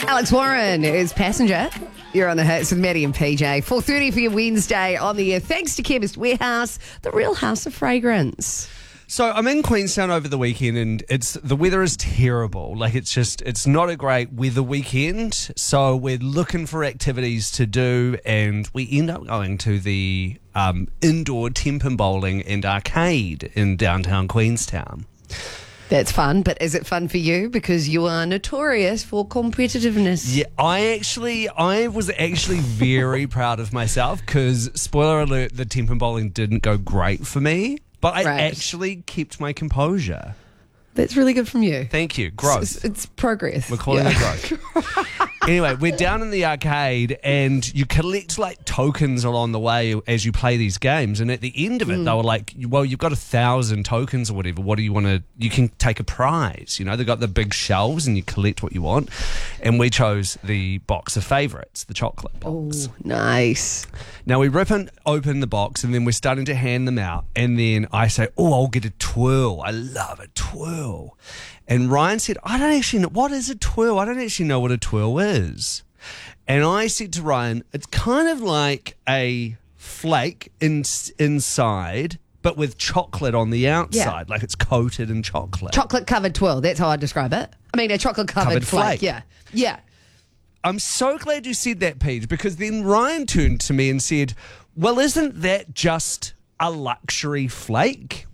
Alex Warren is Passenger. You're on the hits with Maddie and PJ. 4:30 for your Wednesday on the air. Thanks to Chemist Warehouse, the real house of fragrance. So I'm in Queenstown over the weekend and the weather is terrible. Like it's not a great weather weekend. So we're looking for activities to do and we end up going to the indoor Tempin Bowling and Arcade in downtown Queenstown. That's fun, but is it fun for you? Because you are notorious for competitiveness. Yeah, I was actually very proud of myself because, spoiler alert, the Tempin Bowling didn't go great for me. But I actually kept my composure. That's really good from you. Thank you. Growth. It's progress. We're calling it growth. Anyway, we're down in the arcade and you collect like tokens along the way as you play these games. And at the end of it, they were like, well, you've got 1,000 tokens or whatever. What do you want to, you can take a prize. You know, they've got the big shelves and you collect what you want. And we chose the box of favourites, the chocolate box. Oh, nice. Now we rip open the box and then we're starting to hand them out. And then I say, oh, I'll get a twirl. I love a twirl. And Ryan said, I don't actually know. What is a twirl? I don't actually know what a twirl is. And I said to Ryan, it's kind of like a flake inside, but with chocolate on the outside. Yeah. Like it's coated in chocolate. Chocolate covered twirl. That's how I describe it. I mean, a chocolate covered flake. Yeah. Yeah. I'm so glad you said that, Paige, because then Ryan turned to me and said, well, isn't that just a luxury flake?